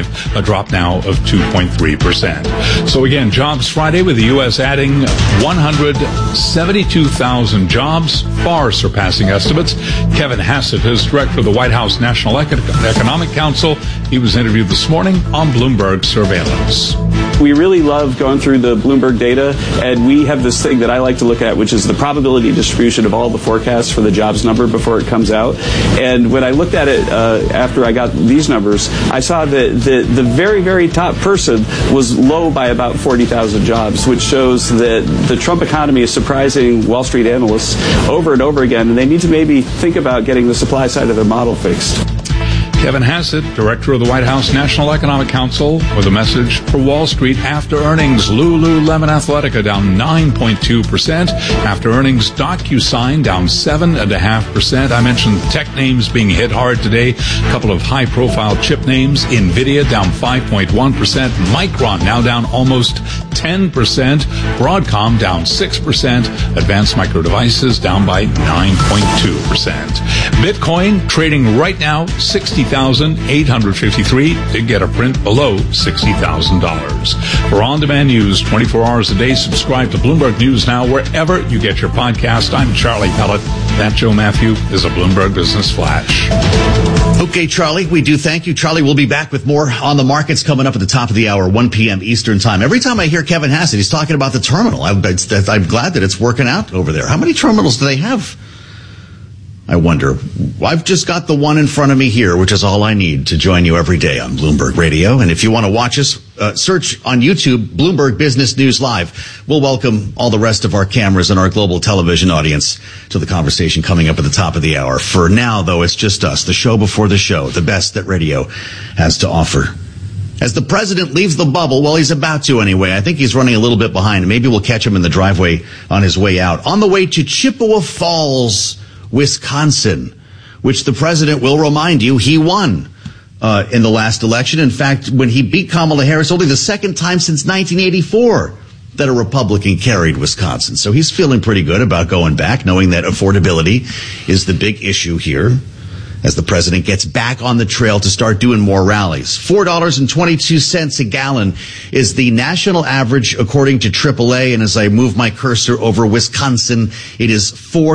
2.5, a drop now of 2.3%. So again, Jobs Friday with the U.S. adding 172,000 jobs, far surpassing estimates. Kevin Hassett is director of the White House National Economic Council. He was interviewed this morning on Bloomberg Surveillance. We really love going through the Bloomberg data, and we have this thing that I like to look at, which is the probability distribution of all the forecasts for the jobs number before it comes out. And when I looked at it after I got these numbers, I saw that the very, very top person was low by about 40,000 jobs, which shows that the Trump economy is surprising Wall Street analysts over and over again, and they need to maybe think about getting the supply side of their model fixed. Kevin Hassett, director of the White House National Economic Council, with a message for Wall Street after earnings. Lululemon Athletica down 9.2%. After earnings, DocuSign down 7.5%. I mentioned tech names being hit hard today. A couple of high-profile chip names. NVIDIA down 5.1%. Micron now down almost 10%. Broadcom down 6%. Advanced Micro Devices down by 9.2%. Bitcoin trading right now, $60,853. Did get a print below $60,000. For on-demand news 24 hours a day, subscribe to Bloomberg News Now wherever you get your podcast. I'm Charlie Pellet. That Joe Matthew is a Bloomberg Business Flash. Okay, Charlie, we do thank you. Charlie, we'll be back with more on the markets coming up at the top of the hour, 1 p.m. Eastern Time. Every time I hear Kevin Hassett, he's talking about the terminal. I'm glad that it's working out over there. How many terminals do they have? I wonder. I've just got the one in front of me here, which is all I need to join you every day on Bloomberg Radio. And if you want to watch us, search on YouTube, Bloomberg Business News Live. We'll welcome all the rest of our cameras and our global television audience to the conversation coming up at the top of the hour. For now, though, it's just us, the show before the show, the best that radio has to offer. As the president leaves the bubble, well, he's about to anyway. I think he's running a little bit behind. Maybe we'll catch him in the driveway on his way out. On the way to Chippewa Falls, Wisconsin, which the president will remind you he won in the last election. In fact, when he beat Kamala Harris, only the second time since 1984 that a Republican carried Wisconsin. So he's feeling pretty good about going back, knowing that affordability is the big issue here as the president gets back on the trail to start doing more rallies. $4.22 a gallon is the national average according to AAA. And as I move my cursor over Wisconsin, it is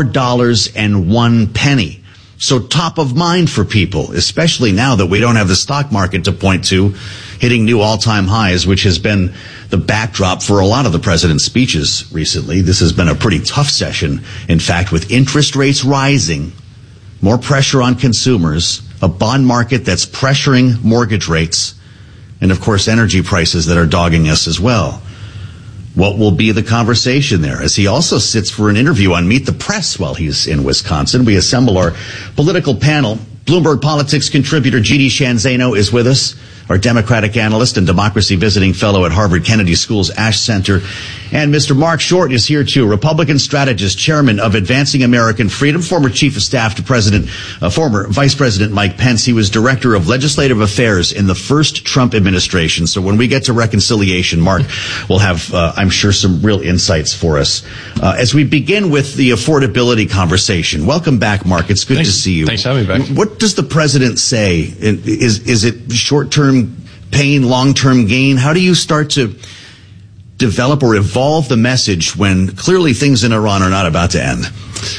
$4.01. So top of mind for people, especially now that we don't have the stock market to point to hitting new all-time highs, which has been the backdrop for a lot of the president's speeches recently. This has been a pretty tough session. In fact, with interest rates rising, more pressure on consumers, a bond market that's pressuring mortgage rates, and of course energy prices that are dogging us as well. What will be the conversation there? As he also sits for an interview on Meet the Press while he's in Wisconsin, we assemble our political panel. Bloomberg Politics contributor G.D. Shanzano is with us, our Democratic analyst and democracy visiting fellow at Harvard Kennedy School's Ash Center. And Mr. Mark Short is here too, Republican strategist, chairman of Advancing American Freedom, former chief of staff to former Vice President Mike Pence. He was director of legislative affairs in the first Trump administration. So when we get to reconciliation, Mark will have, I'm sure, some real insights for us. As we begin with the affordability conversation, welcome back, Mark. It's good to see you. Thanks for having me back. What does the president say? Is it short-term pain, long-term gain? How do you start to develop or evolve the message when clearly things in Iran are not about to end?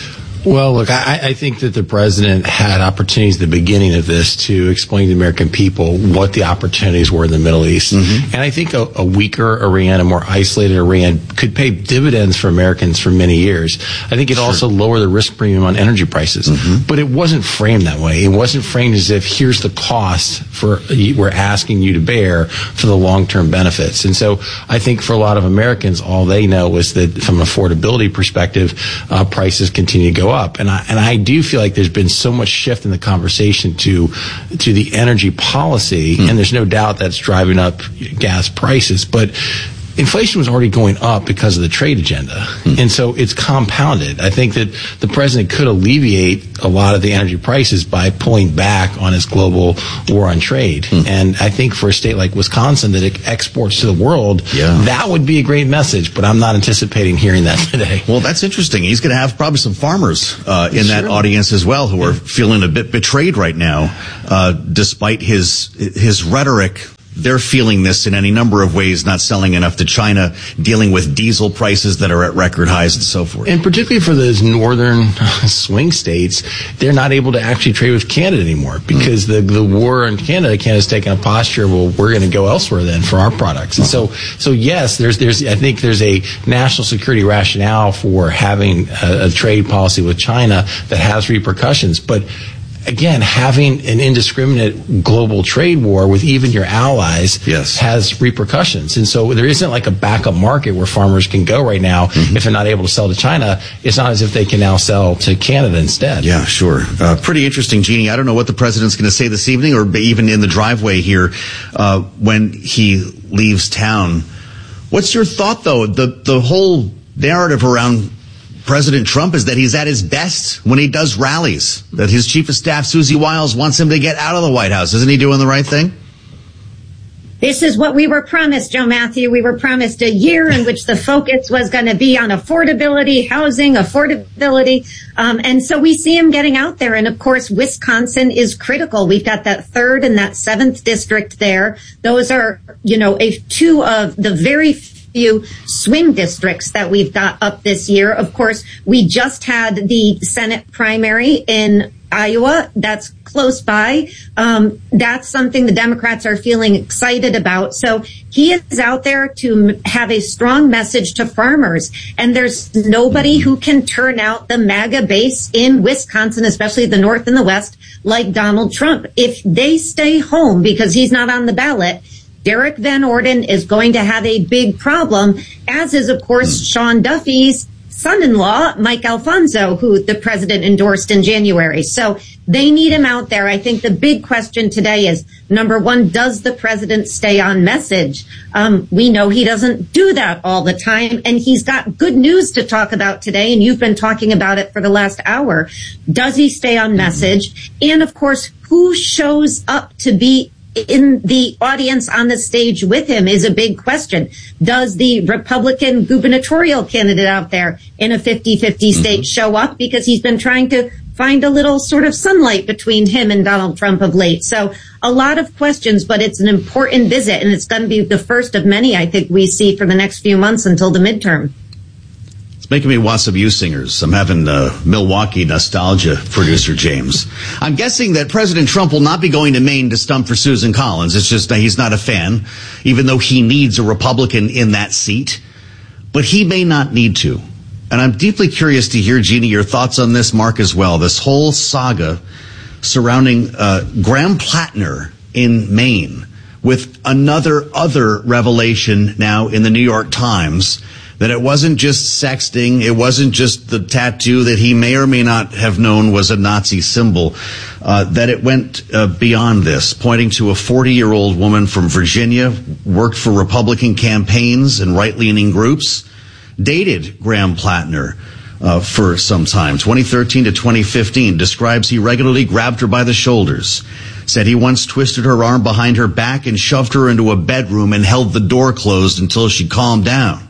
Well, look, I think that the president had opportunities at the beginning of this to explain to the American people what the opportunities were in the Middle East. Mm-hmm. And I think a weaker Iran, a more isolated Iran, could pay dividends for Americans for many years. I think it also lowered the risk premium on energy prices. Mm-hmm. But it wasn't framed that way. It wasn't framed as if here's the cost we're asking you to bear for the long-term benefits. And so I think for a lot of Americans, all they know is that from an affordability perspective, prices continue to go up. And I do feel like there's been so much shift in the conversation to the energy policy, and there's no doubt that's driving up gas prices. But inflation was already going up because of the trade agenda. And so it's compounded. I think that the president could alleviate a lot of the energy prices by pulling back on his global war on trade. And I think for a state like Wisconsin that it exports to the world, that would be a great message. But I'm not anticipating hearing that today. Well, that's interesting. He's going to have probably some farmers in that audience as well who are feeling a bit betrayed right now, despite his rhetoric they're feeling this in any number of ways, not selling enough to China, dealing with diesel prices that are at record highs and so forth. And particularly for those northern swing states, they're not able to actually trade with Canada anymore because the war in Canada's taken a posture, well, we're going to go elsewhere then for our products. And so yes, I think there's a national security rationale for having a trade policy with China that has repercussions. But again, having an indiscriminate global trade war with even your allies has repercussions. And so there isn't like a backup market where farmers can go right now. If they're not able to sell to China, it's not as if they can now sell to Canada instead. Yeah, sure. Pretty interesting, Jeannie. I don't know what the president's going to say this evening or even in the driveway here when he leaves town. What's your thought, though? The whole narrative around President Trump is that he's at his best when he does rallies, that his chief of staff, Susie Wiles, wants him to get out of the White House. Isn't he doing the right thing? This is what we were promised, Joe Matthew. We were promised a year in which the focus was going to be on affordability, housing, affordability. And so we see him getting out there. And of course, Wisconsin is critical. We've got that 3rd and that 7th district there. Those are, two of the very few swing districts that we've got up this year. Of course, we just had the Senate primary in Iowa. That's close by. That's something the Democrats are feeling excited about. So he is out there to have a strong message to farmers. And there's nobody who can turn out the MAGA base in Wisconsin, especially the North and the West, like Donald Trump. If they stay home because he's not on the ballot, Derek Van Orden is going to have a big problem, as is, of course, Sean Duffy's son-in-law, Mike Alfonso, who the president endorsed in January. So they need him out there. I think the big question today is, number one, does the president stay on message? We know he doesn't do that all the time, and he's got good news to talk about today, and you've been talking about it for the last hour. Does he stay on message? And, of course, who shows up to be in the audience on the stage with him is a big question. Does the Republican gubernatorial candidate out there in a 50-50 state show up? Because he's been trying to find a little sort of sunlight between him and Donald Trump of late. So a lot of questions, but it's an important visit, and it's going to be the first of many, I think, we see for the next few months until the midterm. Making me want some U singers. I'm having Milwaukee nostalgia, producer James. I'm guessing that President Trump will not be going to Maine to stump for Susan Collins. It's just he's not a fan, even though he needs a Republican in that seat. But he may not need to. And I'm deeply curious to hear, Jeannie, your thoughts on this, Mark, as well. This whole saga surrounding Graham Plattner in Maine, with other revelation now in the New York Times, that it wasn't just sexting, it wasn't just the tattoo that he may or may not have known was a Nazi symbol, that it went beyond this, pointing to a 40-year-old woman from Virginia, worked for Republican campaigns and right-leaning groups, dated Graham Plattner for some time, 2013 to 2015, describes he regularly grabbed her by the shoulders, said he once twisted her arm behind her back and shoved her into a bedroom and held the door closed until she calmed down.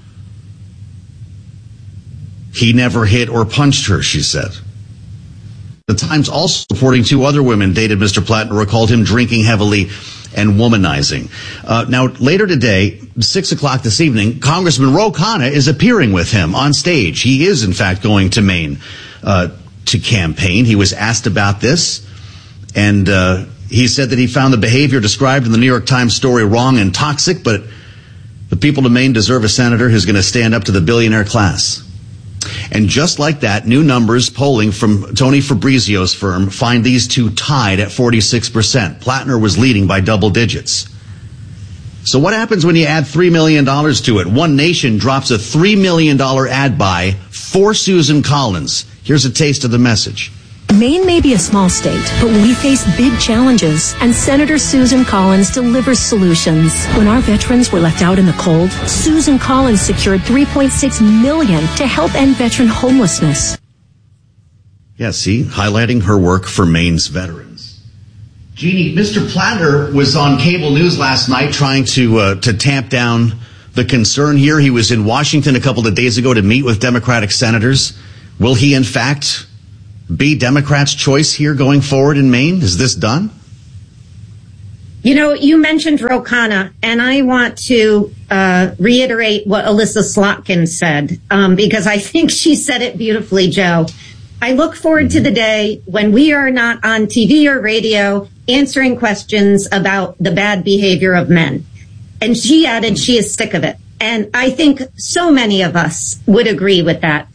He never hit or punched her, she said. The Times also reporting 2 other women dated Mr. Plattner, called him drinking heavily and womanizing. Now, later today, 6 o'clock this evening, Congressman Ro Khanna is appearing with him on stage. He is, in fact, going to Maine to campaign. He was asked about this, and he said that he found the behavior described in the New York Times story wrong and toxic, but the people of Maine deserve a senator who's going to stand up to the billionaire class. And just like that, new numbers polling from Tony Fabrizio's firm find these two tied at 46%. Plattner was leading by double digits. So what happens when you add $3 million to it? One Nation drops a $3 million ad buy for Susan Collins. Here's a taste of the message. Maine may be a small state, but we face big challenges, and Senator Susan Collins delivers solutions. When our veterans were left out in the cold, Susan Collins secured $3.6 million to help end veteran homelessness. Yeah, see, highlighting her work for Maine's veterans. Jeannie, Mr. Plattner was on cable news last night trying to tamp down the concern here. He was in Washington a couple of days ago to meet with Democratic senators. Will he, in fact, be Democrats' choice here going forward in Maine? Is this done? You know, you mentioned Ro Khanna, and I want to reiterate what Alyssa Slotkin said, because I think she said it beautifully, Joe. I look forward to the day when we are not on TV or radio answering questions about the bad behavior of men. And she added she is sick of it. And I think so many of us would agree with that.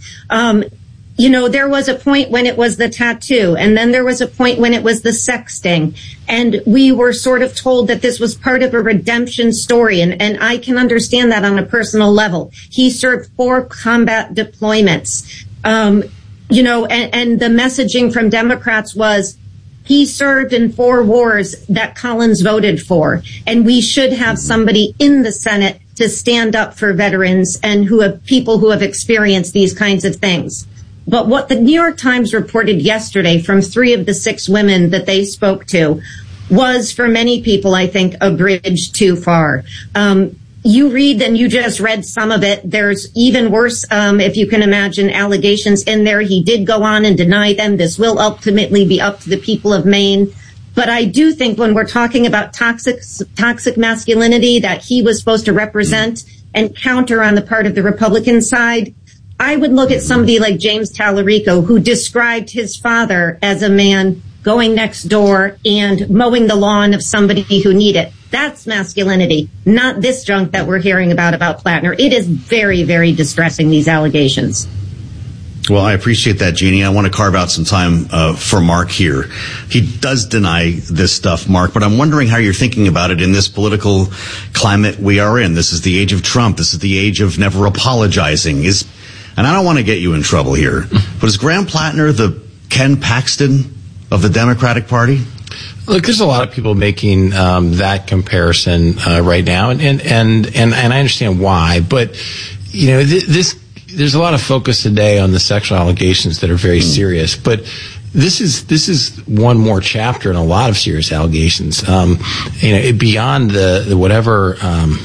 You know, there was a point when it was the tattoo, and then there was a point when it was the sexting. And we were sort of told that this was part of a redemption story. And I can understand that on a personal level. He served 4 combat deployments. You know, and the messaging from Democrats was he served in 4 wars that Collins voted for. And we should have somebody in the Senate to stand up for veterans and people who have experienced these kinds of things. But what the New York Times reported yesterday from 3 of the 6 women that they spoke to was, for many people, I think, a bridge too far. You read, and you just read some of it. There's even worse, if you can imagine, allegations in there. He did go on and deny them. This will ultimately be up to the people of Maine. But I do think when we're talking about toxic masculinity that he was supposed to represent and counter on the part of the Republican side, I would look at somebody like James Tallarico, who described his father as a man going next door and mowing the lawn of somebody who needed it. That's masculinity, not this junk that we're hearing about Plattner. It is very, very distressing, these allegations. Well, I appreciate that, Jeannie. I want to carve out some time for Mark here. He does deny this stuff, Mark, but I'm wondering how you're thinking about it in this political climate we are in. This is the age of Trump. This is the age of never apologizing. And I don't want to get you in trouble here, but is Graham Plattner the Ken Paxton of the Democratic Party? Look, there's a lot of people making that comparison right now, and I understand why. But you know, there's a lot of focus today on the sexual allegations that are very serious, but this is one more chapter in a lot of serious allegations. You know, beyond the whatever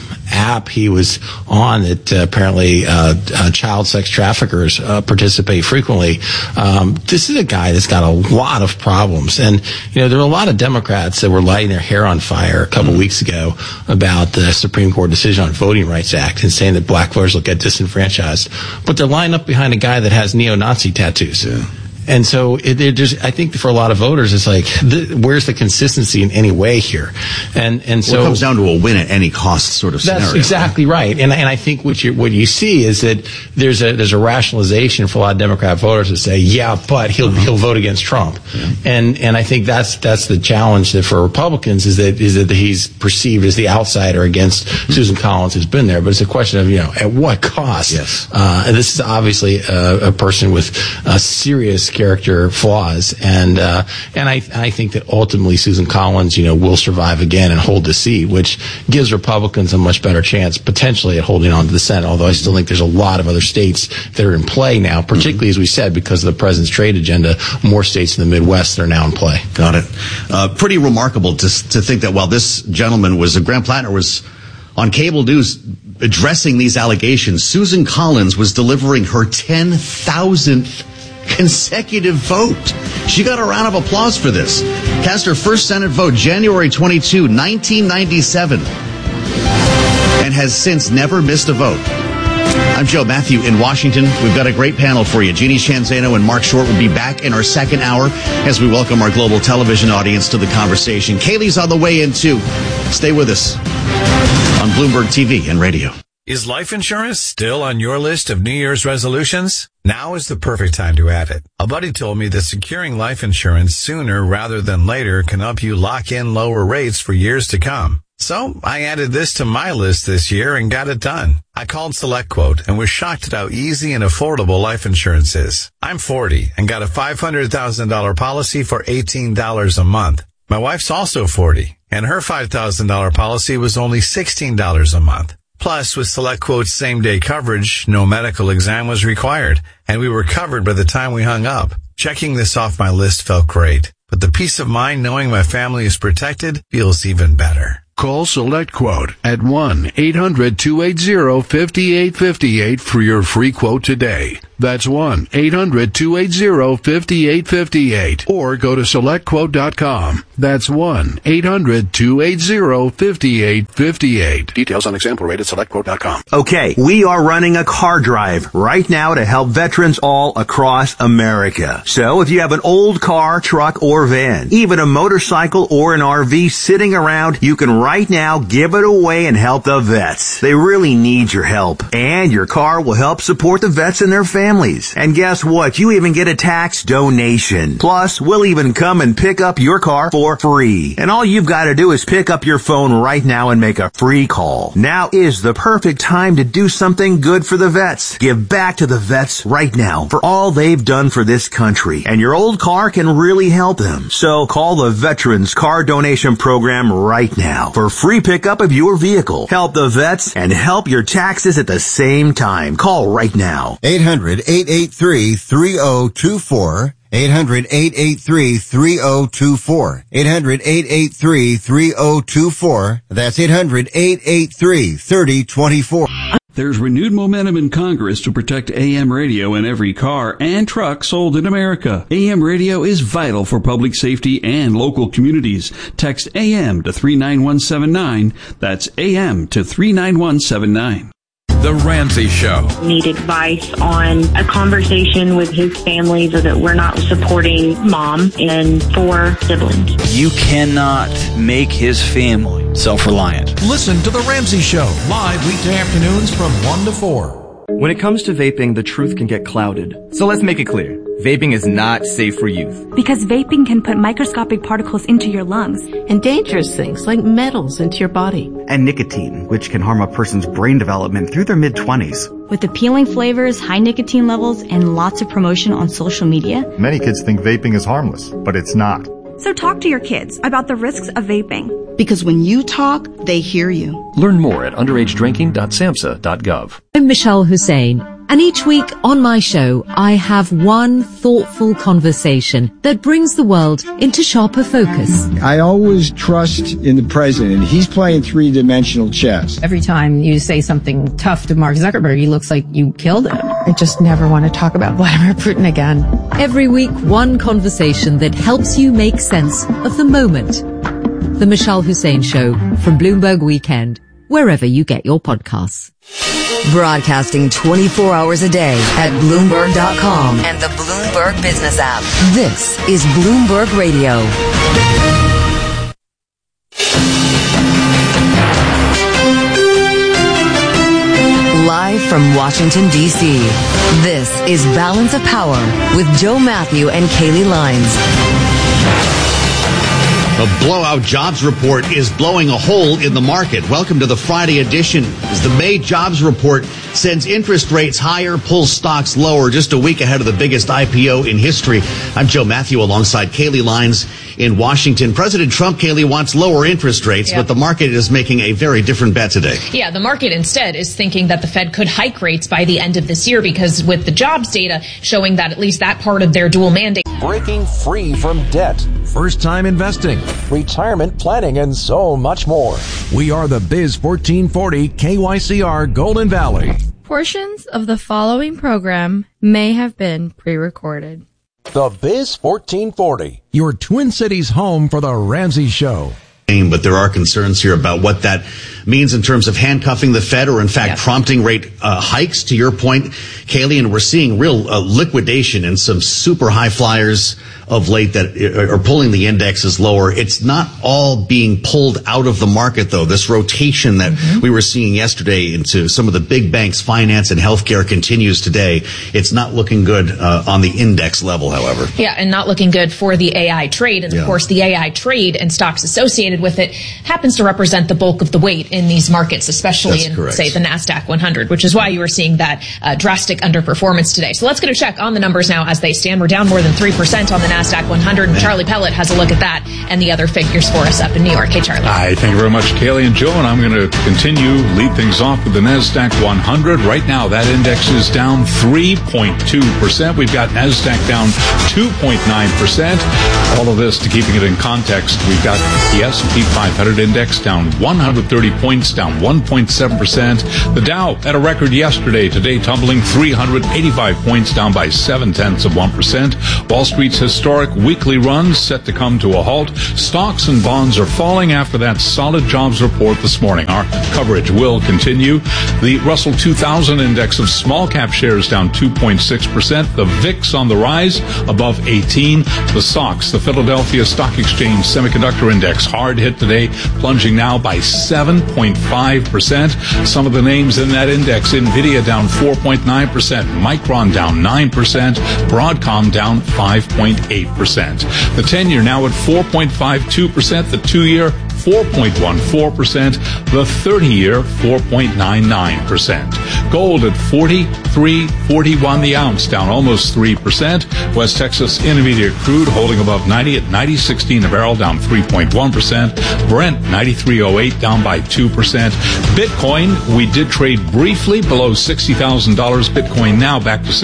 app he was on that apparently child sex traffickers participate frequently. This is a guy that's got a lot of problems. And, you know, there were a lot of Democrats that were lighting their hair on fire a couple weeks ago about the Supreme Court decision on Voting Rights Act and saying that black voters will get disenfranchised. But they're lined up behind a guy that has neo-Nazi tattoos. Yeah. And so I think for a lot of voters, it's like, where's the consistency in any way here? And so it comes down to a win at any cost sort of scenario. That's exactly right. And I think what you see is that there's a rationalization for a lot of Democrat voters that say, yeah, but he'll vote against Trump. Yeah. And I think that's the challenge that for Republicans is that he's perceived as the outsider against Susan Collins, who's been there. But it's a question of, you know, at what cost? Yes. And this is obviously a person with serious character flaws, and I think that ultimately Susan Collins, you know, will survive again and hold the seat, which gives Republicans a much better chance potentially at holding on to the Senate. Although I still think there's a lot of other states that are in play now, particularly as we said because of the president's trade agenda. More states in the Midwest that are now in play. Got it. Pretty remarkable to think that while this gentleman Graham Plattner was on cable news addressing these allegations, Susan Collins was delivering her 10,000th consecutive vote. She got a round of applause for this. Cast her first Senate vote January 22, 1997, and has since never missed a vote. I'm Joe Matthew in Washington. We've got a great panel for you. Jeannie Shanzano and Mark Short will be back in our second hour as we welcome our global television audience to the conversation. Kaylee's on the way in too. Stay with us on Bloomberg TV and radio. Is life insurance still on your list of New Year's resolutions? Now is the perfect time to add it. A buddy told me that securing life insurance sooner rather than later can help you lock in lower rates for years to come. So I added this to my list this year and got it done. I called SelectQuote and was shocked at how easy and affordable life insurance is. I'm 40 and got a $500,000 policy for $18 a month. My wife's also 40 and her $5,000 policy was only $16 a month. Plus, with SelectQuote's same-day coverage, no medical exam was required, and we were covered by the time we hung up. Checking this off my list felt great, but the peace of mind knowing my family is protected feels even better. Call SelectQuote at 1-800-280-5858 for your free quote today. That's 1-800-280-5858. Or go to SelectQuote.com. That's 1-800-280-5858. Details on example rate at SelectQuote.com. Okay, we are running a car drive right now to help veterans all across America. So if you have an old car, truck, or van, even a motorcycle or an RV sitting around, you can right now give it away and help the vets. They really need your help. And your car will help support the vets and their families. And guess what? You even get a tax donation. Plus, we'll even come and pick up your car for free. And all you've got to do is pick up your phone right now and make a free call. Now is the perfect time to do something good for the vets. Give back to the vets right now for all they've done for this country. And your old car can really help them. So call the Veterans Car Donation Program right now for free pickup of your vehicle. Help the vets and help your taxes at the same time. Call right now. 800-883-3024. 800-883-3024. 800-883-3024. That's 800-883-3024. There's renewed momentum in Congress to protect AM radio in every car and truck sold in America. AM radio is vital for public safety and local communities. Text AM to 39179. That's AM to 39179. The Ramsey Show. Need advice on a conversation with his family so that we're not supporting mom and 4 siblings. You cannot make his family self-reliant. Listen to The Ramsey Show, live weekday afternoons from 1 to 4. When it comes to vaping, the truth can get clouded. So let's make it clear. Vaping is not safe for youth. Because vaping can put microscopic particles into your lungs. And dangerous things like metals into your body. And nicotine, which can harm a person's brain development through their mid-20s. With appealing flavors, high nicotine levels, and lots of promotion on social media. Many kids think vaping is harmless, but it's not. So talk to your kids about the risks of vaping. Because when you talk, they hear you. Learn more at underagedrinking.samhsa.gov. I'm Michelle Hussein, and each week on my show, I have one thoughtful conversation that brings the world into sharper focus. I always trust in the president. He's playing three-dimensional chess. Every time you say something tough to Mark Zuckerberg, he looks like you killed him. I just never want to talk about Vladimir Putin again. Every week, one conversation that helps you make sense of the moment. The Michelle Hussein Show from Bloomberg Weekend, wherever you get your podcasts. Broadcasting 24 hours a day at Bloomberg.com and the Bloomberg Business app. This is Bloomberg Radio. Live from Washington, D.C., this is Balance of Power with Joe Matthew and Kaylee Lines. A blowout jobs report is blowing a hole in the market. Welcome to the Friday edition. As the May jobs report sends interest rates higher, pulls stocks lower, just a week ahead of the biggest IPO in history. I'm Joe Matthew alongside Kaylee Lines in Washington. President Trump, Kaylee, wants lower interest rates, but the market is making a very different bet today. Yeah, the market instead is thinking that the Fed could hike rates by the end of this year because with the jobs data showing that at least that part of their dual mandate. Breaking free from debt, first-time investing, retirement planning, and so much more. We are the Biz 1440 KYCR Golden Valley. Portions of the following program may have been pre-recorded. The Biz 1440, your Twin Cities home for the Ramsey Show. But there are concerns here about what that means in terms of handcuffing the Fed or, in fact, prompting rate hikes, to your point, Kaylee. And we're seeing real liquidation in some super high flyers of late that are pulling the indexes lower. It's not all being pulled out of the market, though. This rotation that we were seeing yesterday into some of the big banks, finance and healthcare, continues today. It's not looking good on the index level, however. Yeah, and not looking good for the AI trade. And, of course, the AI trade and stocks associated with it happens to represent the bulk of the weight in these markets, especially in, say, the NASDAQ 100, which is why you were seeing that drastic underperformance today. So let's get a check on the numbers now as they stand. We're down more than 3% on the NASDAQ 100. And Charlie Pellet has a look at that and the other figures for us up in New York. Hey, Charlie. Hi, thank you very much, Kaylee and Joe. And I'm going to lead things off with the NASDAQ 100. Right now, that index is down 3.2%. We've got NASDAQ down 2.9%. All of this, to keeping it in context, we've got the S&P 500 index down 130 points, down 1.7%. The Dow at a record yesterday, today tumbling 385 points, down by 0.7%. Wall Street's historic weekly run set to come to a halt. Stocks and bonds are falling after that solid jobs report this morning. Our coverage will continue. The Russell 2000 index of small cap shares down 2.6%. The VIX on the rise above 18. The SOX, the Philadelphia Stock Exchange Semiconductor Index, hard hit today, plunging now by 7.5%. Some of the names in that index: NVIDIA down 4.9%, Micron down 9%, Broadcom down 5.8%. The 10-year now at 4.52%, the 2-year 4.14%, the 30-year 4.99%. Gold at $43.41 the ounce, down almost 3%. West Texas Intermediate crude holding above 90 at $90.16 a barrel, down 3.1%. Brent $93.08, down by 2%. Bitcoin, we did trade briefly below $60,000. Bitcoin now back to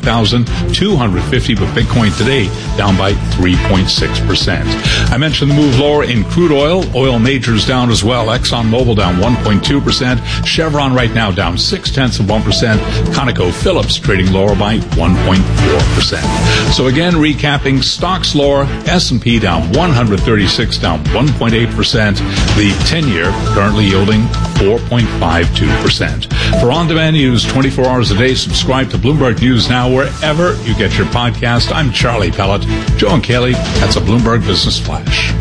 $61,250, but Bitcoin today down by 3.6%. I mentioned the move lower in crude oil. Oil majors down as well. ExxonMobil down 1.2%. Chevron right now down 0.6%. ConocoPhillips trading lower by 1.4%. So again, recapping, stocks lower. S&P down 136, down 1.8%. The 10-year currently yielding 4.52%. For on-demand news 24 hours a day, subscribe to Bloomberg News Now wherever you get your podcast. I'm Charlie Pellet. Joe and Kaylee, that's a Bloomberg Business Flash.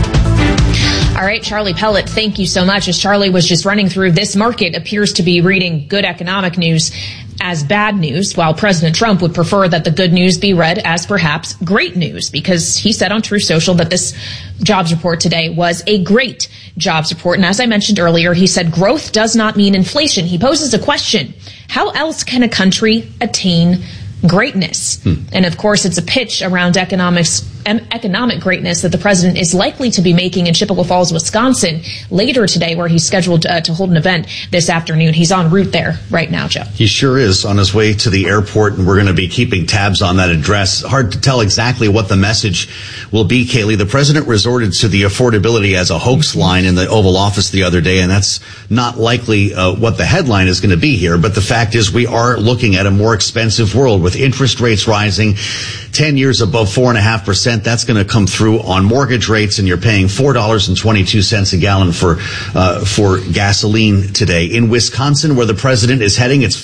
All right, Charlie Pellet, thank you so much. As Charlie was just running through, this market appears to be reading good economic news as bad news, while President Trump would prefer that the good news be read as perhaps great news, because he said on Truth Social that this jobs report today was a great jobs report. And as I mentioned earlier, he said growth does not mean inflation. He poses a question: how else can a country attain greatness? And of course, it's a pitch around economic greatness that the president is likely to be making in Chippewa Falls, Wisconsin later today, where he's scheduled to hold an event this afternoon. He's en route there right now, Joe. He sure is, on his way to the airport, and we're going to be keeping tabs on that address. Hard to tell exactly what the message will be, Kaylee. The president resorted to the affordability as a hoax line in the Oval Office the other day, and that's not likely what the headline is going to be here. But the fact is, we are looking at a more expensive world with interest rates rising, 10 years above 4.5%. That's going to come through on mortgage rates, and you're paying $4.22 a gallon for gasoline today. In Wisconsin, where the president is heading, it's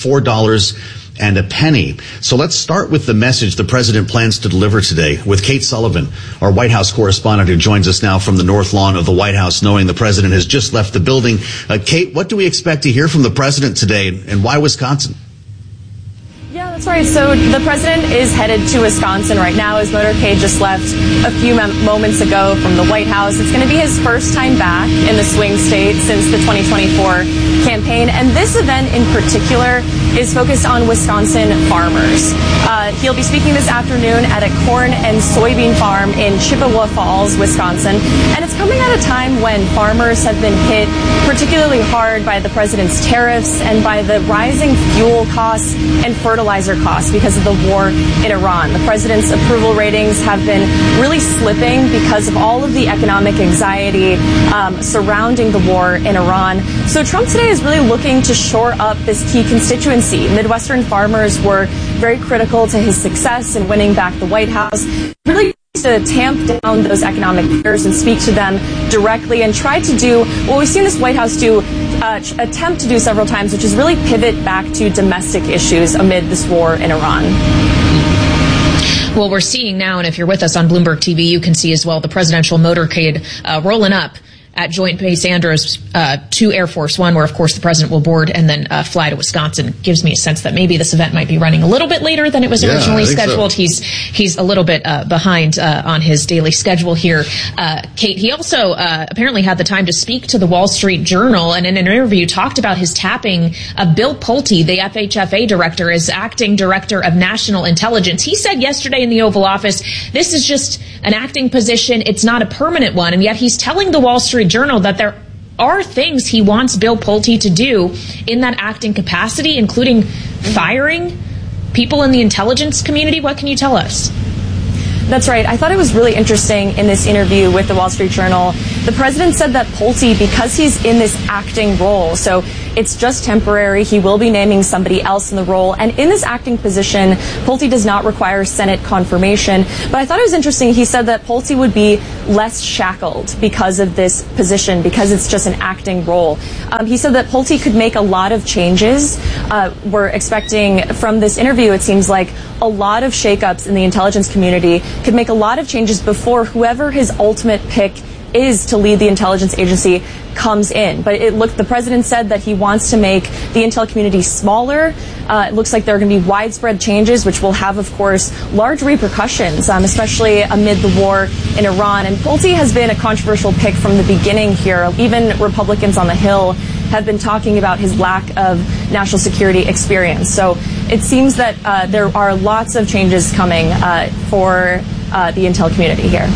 $4.01. So let's start with the message the president plans to deliver today with Kate Sullivan, our White House correspondent, who joins us now from the North Lawn of the White House, knowing the president has just left the building. Kate, what do we expect to hear from the president today, and why Wisconsin? Yeah, that's right. So the president is headed to Wisconsin right now. His motorcade just left a few moments ago from the White House. It's going to be his first time back in the swing state since the 2024 campaign. And this event in particular is focused on Wisconsin farmers. He'll be speaking this afternoon at a corn and soybean farm in Chippewa Falls, Wisconsin. And it's coming at a time when farmers have been hit particularly hard by the president's tariffs and by the rising fuel costs and fertilizer costs because of the war in Iran. The president's approval ratings have been really slipping because of all of the economic anxiety surrounding the war in Iran. So Trump today is really looking to shore up this key constituency. Midwestern farmers were very critical to his success in winning back the White House. Really to tamp down those economic fears and speak to them directly and try to do what we've seen this White House do, attempt to do several times, which is really pivot back to domestic issues amid this war in Iran. Well, we're seeing now, and if you're with us on Bloomberg TV, you can see as well the presidential motorcade rolling up at Joint Base Andrews to Air Force One, where, of course, the president will board and then fly to Wisconsin. Gives me a sense that maybe this event might be running a little bit later than it was originally scheduled. So. He's a little bit behind on his daily schedule here. Kate, he also apparently had the time to speak to the Wall Street Journal, and in an interview talked about his tapping of Bill Pulte, the FHFA director, as acting director of national intelligence. He said yesterday in the Oval Office, this is just an acting position. It's not a permanent one. And yet he's telling the Wall Street Journal that there are things he wants Bill Pulte to do in that acting capacity, including firing people in the intelligence community. What can you tell us? That's right. I thought it was really interesting in this interview with the Wall Street Journal. The president said that Pulte, because he's in this acting role, so it's just temporary, he will be naming somebody else in the role. And in this acting position, Pulte does not require Senate confirmation. But I thought it was interesting. He said that Pulte would be less shackled because of this position, because it's just an acting role. He said that Pulte could make a lot of changes. We're expecting from this interview, it seems like a lot of shakeups in the intelligence community, could make a lot of changes before whoever his ultimate pick is to lead the intelligence agency comes in. But the president said that he wants to make the intel community smaller. It looks like there are going to be widespread changes, which will have, of course, large repercussions, especially amid the war in Iran. And Pulte has been a controversial pick from the beginning here. Even Republicans on the Hill have been talking about his lack of national security experience. So it seems that there are lots of changes coming for the intel community here.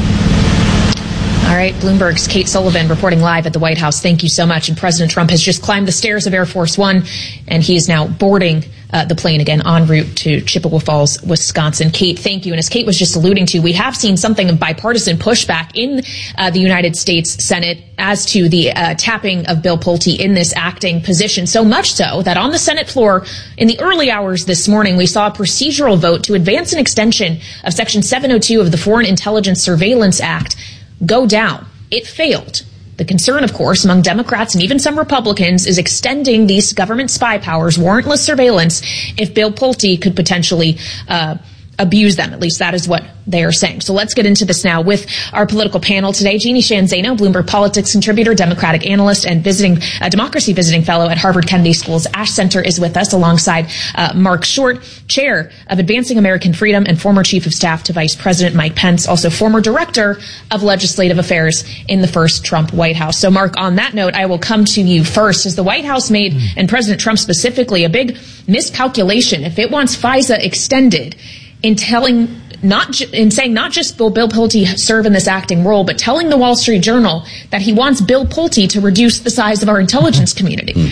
All right, Bloomberg's Kate Sullivan reporting live at the White House. Thank you so much. And President Trump has just climbed the stairs of Air Force One, and he is now boarding the plane again en route to Chippewa Falls, Wisconsin. Kate, thank you. And as Kate was just alluding to, we have seen something of bipartisan pushback in the United States Senate as to the tapping of Bill Pulte in this acting position. So much so that on the Senate floor in the early hours this morning, we saw a procedural vote to advance an extension of Section 702 of the Foreign Intelligence Surveillance Act go down. It failed. The concern, of course, among Democrats and even some Republicans is extending these government spy powers, warrantless surveillance, if Bill Pulte could potentially abuse them. At least that is what they are saying. So let's get into this now with our political panel today. Jeannie Sheehan Zaino, Bloomberg Politics contributor, Democratic analyst, and democracy visiting fellow at Harvard Kennedy School's Ash Center is with us, alongside Mark Short, chair of Advancing American Freedom and former chief of staff to Vice President Mike Pence, also former director of legislative affairs in the first Trump White House. So Mark, on that note, I will come to you first. As the White House made, and President Trump specifically, a big miscalculation if it wants FISA extended in saying not just will Bill Pulte serve in this acting role, but telling the Wall Street Journal that he wants Bill Pulte to reduce the size of our intelligence community.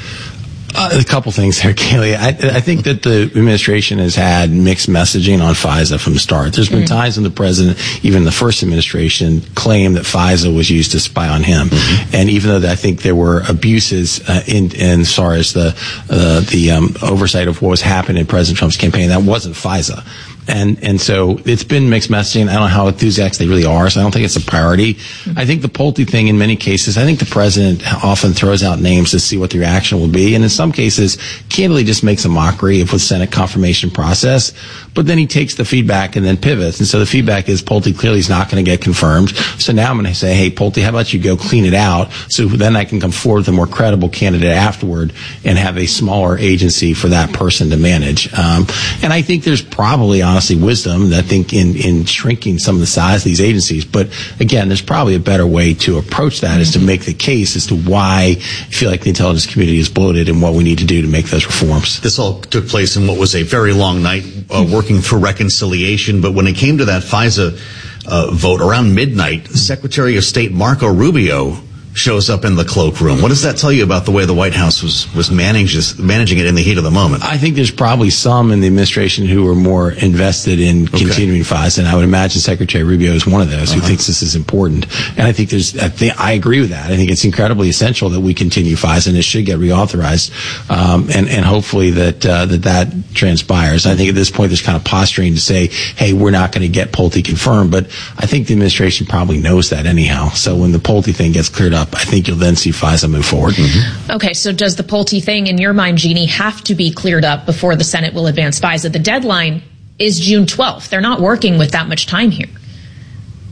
A couple things there, Kaylee. I think that the administration has had mixed messaging on FISA from the start. There's been times when the president, even the first administration, claimed that FISA was used to spy on him. And even though I think there were abuses in as far as the oversight of what was happening in President Trump's campaign, that wasn't FISA. And so it's been mixed messaging. I don't know how enthusiastic they really are, so I don't think it's a priority. I think the Pulte thing, in many cases, I think the president often throws out names to see what the reaction will be. And in some cases, candidly just makes a mockery of the Senate confirmation process. But then he takes the feedback and then pivots. And so the feedback is Pulte clearly is not going to get confirmed. So now I'm going to say, hey, Pulte, how about you go clean it out so then I can come forward with a more credible candidate afterward and have a smaller agency for that person to manage. And I think there's probably, honestly, wisdom, I think, in shrinking some of the size of these agencies. But again, there's probably a better way to approach that, is to make the case as to why I feel like the intelligence community is bloated and what we need to do to make those reforms. This all took place in what was a very long night, working through reconciliation. But when it came to that FISA vote around midnight, Secretary of State Marco Rubio shows up in the cloakroom. What does that tell you about the way the White House was managing it in the heat of the moment? I think there's probably some in the administration who are more invested in continuing FISA, and I would imagine Secretary Rubio is one of those who thinks this is important. And I think I agree with that. I think it's incredibly essential that we continue FISA, and it should get reauthorized, and hopefully that transpires. I think at this point there's kind of posturing to say, hey, we're not going to get Pulte confirmed, but I think the administration probably knows that anyhow. So when the Pulte thing gets cleared up, I think you'll then see FISA move forward. Okay, so does the Pulte thing, in your mind, Jeannie, have to be cleared up before the Senate will advance FISA? The deadline is June 12th. They're not working with that much time here.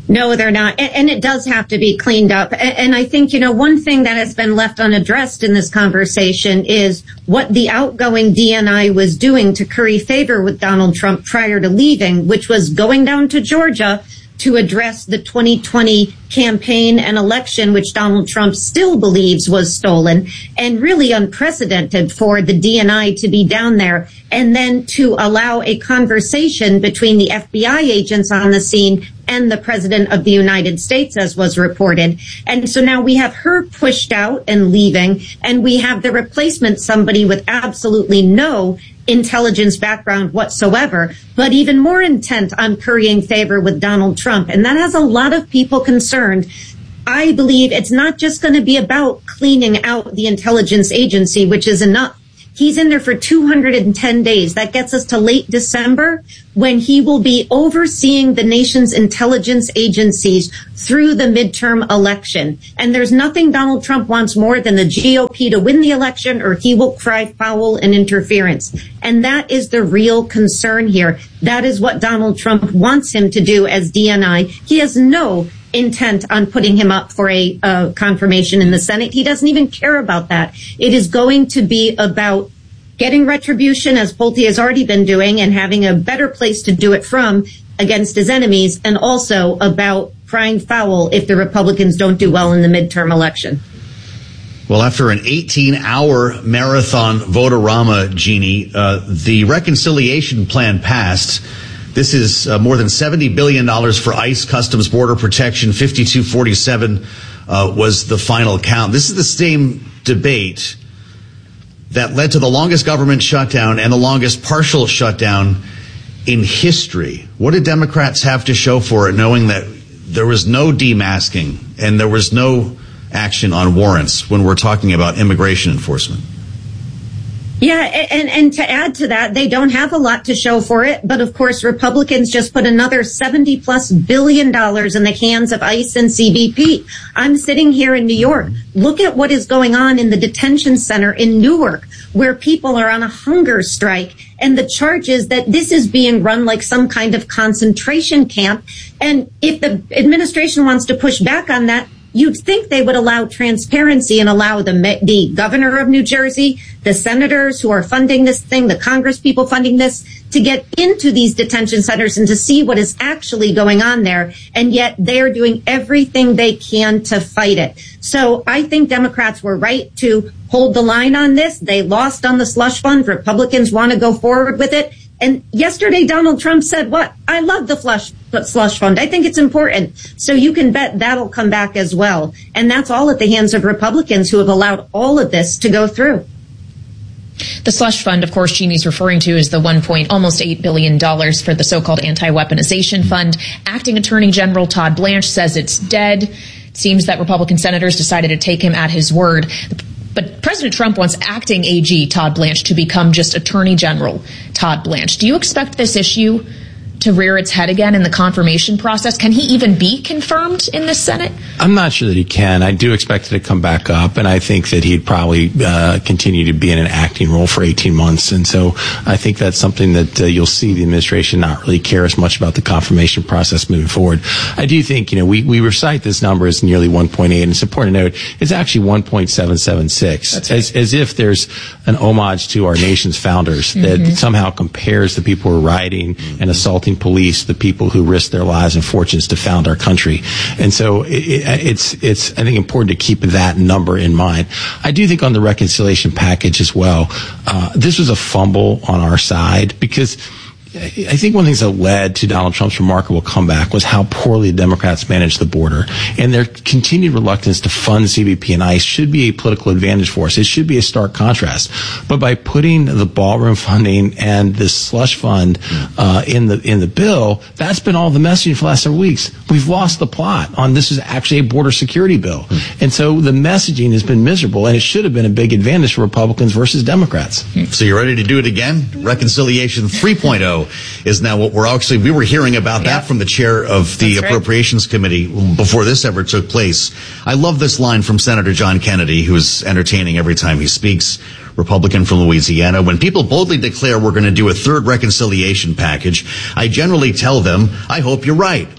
No, they're not. And it does have to be cleaned up. And I think, one thing that has been left unaddressed in this conversation is what the outgoing DNI was doing to curry favor with Donald Trump prior to leaving, which was going down to Georgia to address the 2020 campaign and election, which Donald Trump still believes was stolen, and really unprecedented for the DNI to be down there, and then to allow a conversation between the FBI agents on the scene and the President of the United States, as was reported. And so now we have her pushed out and leaving, and we have the replacement, somebody with absolutely no intelligence background whatsoever, but even more intent on currying favor with Donald Trump. And that has a lot of people concerned. I believe it's not just going to be about cleaning out the intelligence agency, which is enough. He's in there for 210 days. That gets us to late December, when he will be overseeing the nation's intelligence agencies through the midterm election. And there's nothing Donald Trump wants more than the GOP to win the election, or he will cry foul and interference. And that is the real concern here. That is what Donald Trump wants him to do as DNI. He has no intent on putting him up for a confirmation in the Senate. He doesn't even care about that. It is going to be about getting retribution, as Pulte has already been doing, and having a better place to do it from against his enemies, and also about crying foul if the Republicans don't do well in the midterm election. Well, after an 18-hour marathon vote-a-rama, Jeannie, the reconciliation plan passed. This is more than $70 billion for ICE, Customs, Border Protection. 5247 was the final count. This is the same debate that led to the longest government shutdown and the longest partial shutdown in history. What did Democrats have to show for it, knowing that there was no demasking and there was no action on warrants when we're talking about immigration enforcement? Yeah, and to add to that, they don't have a lot to show for it. But of course, Republicans just put another $70+ billion in the hands of ICE and CBP. I'm sitting here in New York. Look at what is going on in the detention center in Newark, where people are on a hunger strike. And the charge is that this is being run like some kind of concentration camp. And if the administration wants to push back on that, you'd think they would allow transparency and allow the governor of New Jersey, the senators who are funding this thing, the Congress people funding this, to get into these detention centers and to see what is actually going on there. And yet they are doing everything they can to fight it. So I think Democrats were right to hold the line on this. They lost on the slush fund. Republicans want to go forward with it. And yesterday, Donald Trump said, what? I love the slush fund. I think it's important. So you can bet that'll come back as well. And that's all at the hands of Republicans who have allowed all of this to go through. The slush fund, of course, Jeannie's referring to is the almost $8 billion for the so-called anti-weaponization fund. Acting Attorney General Todd Blanche says it's dead. It seems that Republican senators decided to take him at his word. But President Trump wants acting AG Todd Blanche to become just Attorney General Todd Blanche. Do you expect this issue to rear its head again in the confirmation process? Can he even be confirmed in the Senate? I'm not sure that he can. I do expect it to come back up, and I think that he'd probably continue to be in an acting role for 18 months. And so I think that's something that you'll see the administration not really care as much about the confirmation process moving forward. I do think, we recite this number as nearly 1.8, and it's important to note it's actually 1.776, as if there's an homage to our nation's founders that somehow compares the people who are rioting and assaulting police, the people who risked their lives and fortunes to found our country. And so it's I think important to keep that number in mind. I do think on the reconciliation package as well, this was a fumble on our side, because I think one of the things that led to Donald Trump's remarkable comeback was how poorly the Democrats managed the border. And their continued reluctance to fund CBP and ICE should be a political advantage for us. It should be a stark contrast. But by putting the ballroom funding and this slush fund in the bill, that's been all the messaging for the last several weeks. We've lost the plot on this is actually a border security bill. And so the messaging has been miserable, and it should have been a big advantage for Republicans versus Democrats. So you're ready to do it again? Reconciliation 3.0 is now what we were hearing about that from the chair of the Appropriations Committee before this ever took place. I love this line from Senator John Kennedy, who is entertaining every time he speaks, Republican from Louisiana. When people boldly declare we're going to do a third reconciliation package, I generally tell them, I hope you're right.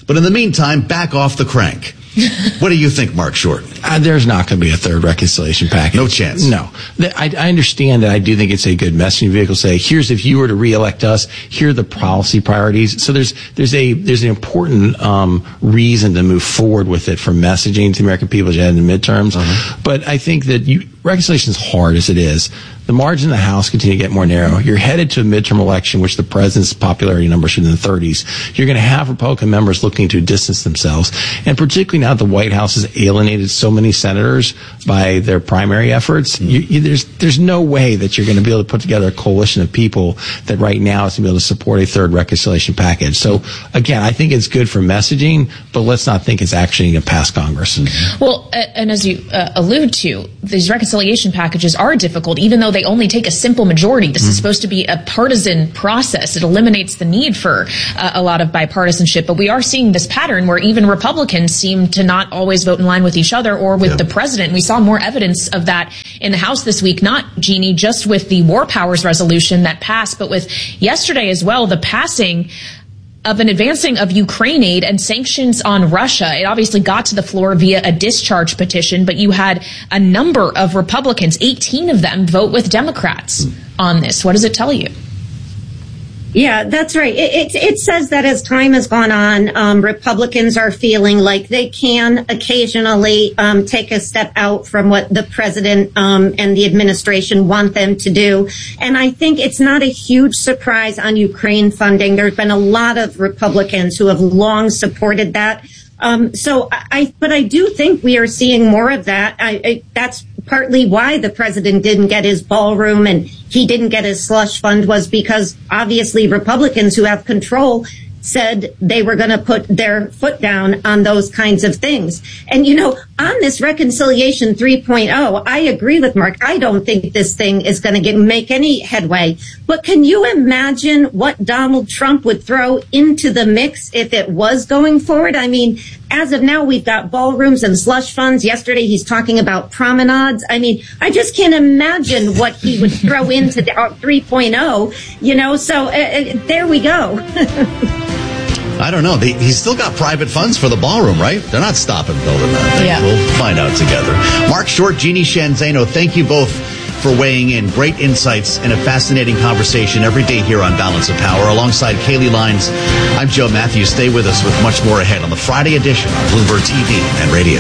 But in the meantime, back off the crank. What do you think, Mark Short? There's not going to be a third reconciliation package. No chance. No. I understand that. I do think it's a good messaging vehicle. Say, here's, if you were to reelect us, here are the policy priorities. So there's an important reason to move forward with it for messaging to the American people as you head into midterms. But I think that reconciliation is hard as it is. The margins in the House continue to get more narrow. You're headed to a midterm election, which the president's popularity numbers should be in the 30s. You're going to have Republican members looking to distance themselves. And particularly now that the White House has alienated so many senators by their primary efforts, there's no way that you're going to be able to put together a coalition of people that right now is going to be able to support a third reconciliation package. So, again, I think it's good for messaging, but let's not think it's actually going to pass Congress. Well, and as you allude to, these reconciliation packages are difficult, even though they only take a simple majority. This is supposed to be a partisan process. It eliminates the need for a lot of bipartisanship. But we are seeing this pattern where even Republicans seem to not always vote in line with each other or with the president. We saw more evidence of that in the House this week, not, Jeannie, just with the War Powers resolution that passed, but with yesterday as well, the passing of an advancing of Ukraine aid and sanctions on Russia. It obviously got to the floor via a discharge petition, but you had a number of Republicans, 18 of them, vote with Democrats on this. What does it tell you? Yeah, that's right. It says that as time has gone on, Republicans are feeling like they can occasionally take a step out from what the president and the administration want them to do. And I think it's not a huge surprise on Ukraine funding. There's been a lot of Republicans who have long supported that. But I do think we are seeing more of that. That's partly why the president didn't get his ballroom and he didn't get his slush fund, was because obviously Republicans who have control said they were going to put their foot down on those kinds of things. And, on this Reconciliation 3.0, I agree with Mark. I don't think this thing is going to make any headway. But can you imagine what Donald Trump would throw into the mix if it was going forward? I mean, as of now, we've got ballrooms and slush funds. Yesterday, he's talking about promenades. I mean, I just can't imagine what he would throw into the 3.0, so there we go. I don't know. He's still got private funds for the ballroom, right? They're not stopping building that thing. Yeah. We'll find out together. Mark Short, Jeannie Sheehan Zaino, thank you both for weighing in. Great insights and a fascinating conversation every day here on Balance of Power. Alongside Kaylee Lines, I'm Joe Matthews. Stay with us with much more ahead on the Friday edition of Bloomberg TV and Radio.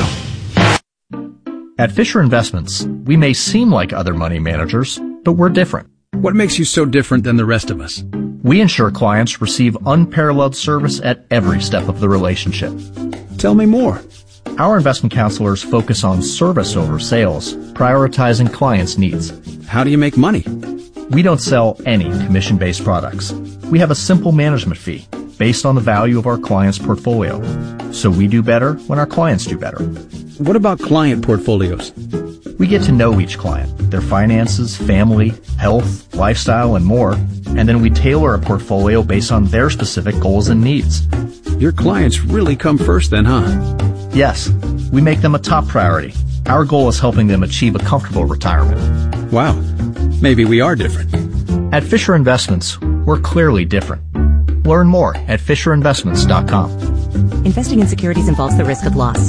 At Fisher Investments, we may seem like other money managers, but we're different. What makes you so different than the rest of us? We ensure clients receive unparalleled service at every step of the relationship. Tell me more. Our investment counselors focus on service over sales, prioritizing clients' needs. How do you make money? We don't sell any commission-based products. We have a simple management fee based on the value of our clients' portfolio. So we do better when our clients do better. What about client portfolios? We get to know each client, their finances, family, health, lifestyle, and more, and then we tailor a portfolio based on their specific goals and needs. Your clients really come first then, huh? Yes, we make them a top priority. Our goal is helping them achieve a comfortable retirement. Wow, maybe we are different. At Fisher Investments, we're clearly different. Learn more at FisherInvestments.com. Investing in securities involves the risk of loss.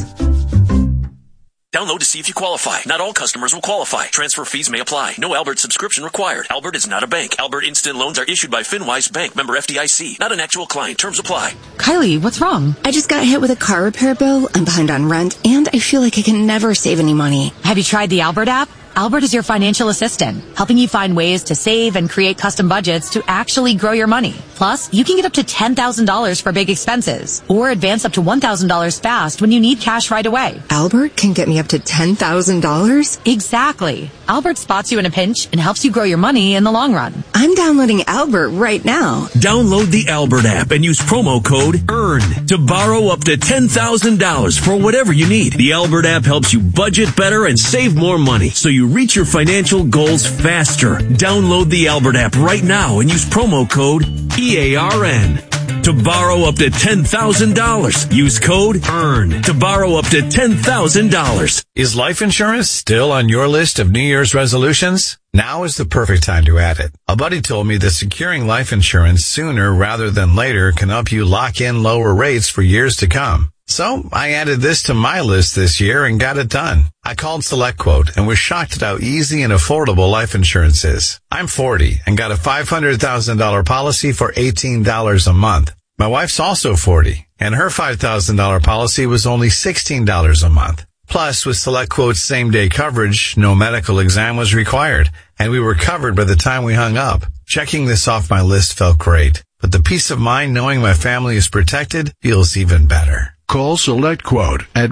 Download to see if you qualify. Not all customers will qualify. Transfer fees may apply. No Albert subscription required. Albert is not a bank. Albert Instant Loans are issued by FinWise Bank, member FDIC. Not an actual client. Terms apply. Kylie, what's wrong? I just got hit with a car repair bill. I'm behind on rent, and I feel like I can never save any money. Have you tried the Albert app? Albert is your financial assistant, helping you find ways to save and create custom budgets to actually grow your money. Plus, you can get up to $10,000 for big expenses or advance up to $1,000 fast when you need cash right away. Albert can get me up to $10,000? Exactly. Albert spots you in a pinch and helps you grow your money in the long run. I'm downloading Albert right now. Download the Albert app and use promo code EARN to borrow up to $10,000 for whatever you need. The Albert app helps you budget better and save more money, so you reach your financial goals faster. Download the Albert app right now and use promo code EARN. to borrow up to $10,000. Use code EARN to borrow up to $10,000. Is life insurance still on your list of New Year's resolutions? Now is the perfect time to add it. A buddy told me that securing life insurance sooner rather than later can help you lock in lower rates for years to come. So I added this to my list this year and got it done. I called SelectQuote and was shocked at how easy and affordable life insurance is. I'm 40 and got a $500,000 policy for $18 a month. My wife's also 40 and her $5,000 policy was only $16 a month. Plus, with SelectQuote's same-day coverage, no medical exam was required, and we were covered by the time we hung up. Checking this off my list felt great, but the peace of mind knowing my family is protected feels even better. Call SelectQuote at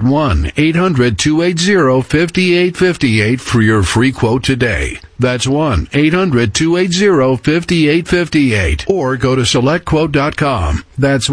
1-800-280-5858 for your free quote today. That's 1-800-280-5858. Or go to SelectQuote.com. That's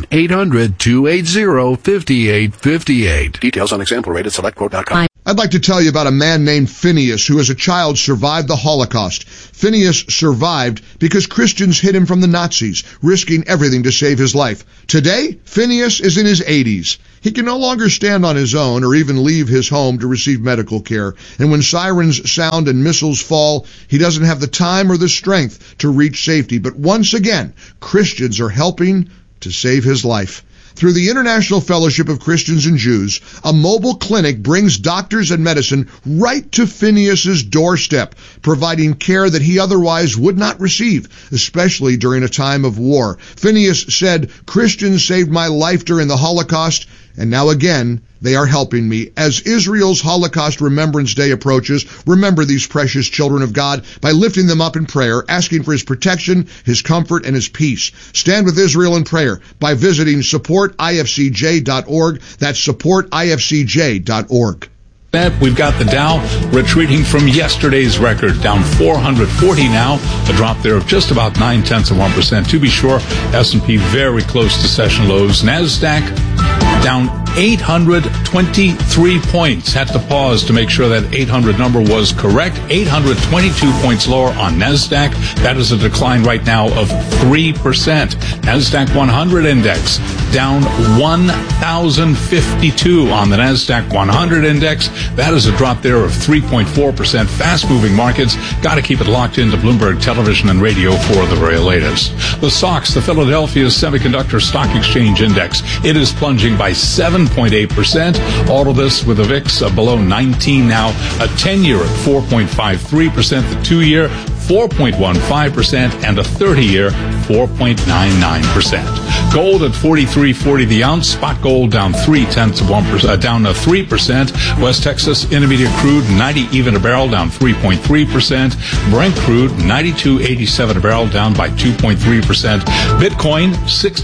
1-800-280-5858. Details on example rate at SelectQuote.com. I'd like to tell you about a man named Phineas who as a child survived the Holocaust. Phineas survived because Christians hid him from the Nazis, risking everything to save his life. Today, Phineas is in his 80s. He can no longer stand on his own or even leave his home to receive medical care. And when sirens sound and missiles fall, he doesn't have the time or the strength to reach safety. But once again, Christians are helping to save his life. Through the International Fellowship of Christians and Jews, a mobile clinic brings doctors and medicine right to Phineas's doorstep, providing care that he otherwise would not receive, especially during a time of war. Phineas said, "Christians saved my life during the Holocaust, and now again, they are helping me." As Israel's Holocaust Remembrance Day approaches, remember these precious children of God by lifting them up in prayer, asking for his protection, his comfort, and his peace. Stand with Israel in prayer by visiting supportifcj.org. That's supportifcj.org. We've got the Dow retreating from yesterday's record, down 440 now, a drop there of just about 0.9%. To be sure, S&P very close to session lows. NASDAQ down 823 points. Had to pause to make sure that 800 number was correct. 822 points lower on NASDAQ. That is a decline right now of 3%. NASDAQ 100 index down 1,052 on the NASDAQ 100 index. That is a drop there of 3.4%. Fast-moving markets. Got to keep it locked into Bloomberg Television and Radio for the very latest. The SOX, the Philadelphia Semiconductor Stock Exchange Index, it is plunging by 7.8%. All of this with a VIX below 19 now. A 10-year at 4.53%. The 2-year 4.15%, and a 30-year 4.99%. Gold at $43.40 the ounce. Spot gold down 0.3%, down 3%. West Texas Intermediate crude 90 even a barrel, down 3.3%. Brent crude 92.87 a barrel, down by 2.3%. Bitcoin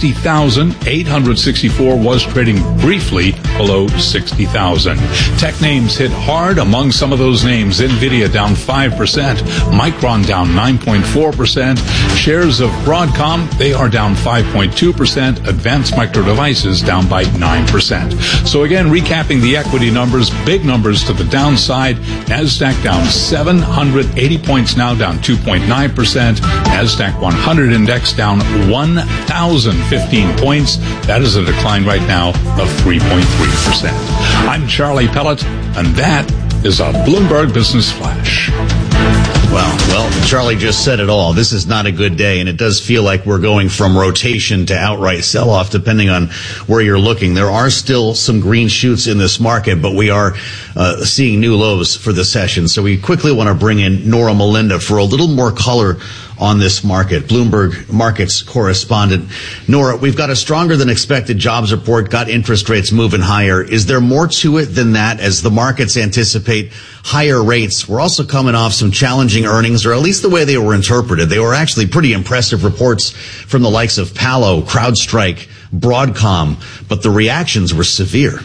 60,864 was trading briefly below 60,000. Tech names hit hard. Among some of those names, Nvidia down 5%, Micron down 9.4%. Shares of Broadcom, they are down 5.2%. Advanced Micro Devices down by 9%. So again, recapping the equity numbers, big numbers to the downside. NASDAQ down 780 points now, down 2.9%. NASDAQ 100 index down 1,015 points. That is a decline right now of 3.3%. I'm Charlie Pellet, and that is a Bloomberg Business Flash. Well, Charlie just said it all. This is not a good day, and it does feel like we're going from rotation to outright sell-off, depending on where you're looking. There are still some green shoots in this market, but we are seeing new lows for the session. So we quickly want to bring in Nora Melinda for a little more color on this market. Bloomberg Markets correspondent. Nora, we've got a stronger than expected jobs report, got interest rates moving higher. Is there more to it than that as the markets anticipate higher rates? We're also coming off some challenging earnings, or at least the way they were interpreted. They were actually pretty impressive reports from the likes of Palo, CrowdStrike, Broadcom, but the reactions were severe.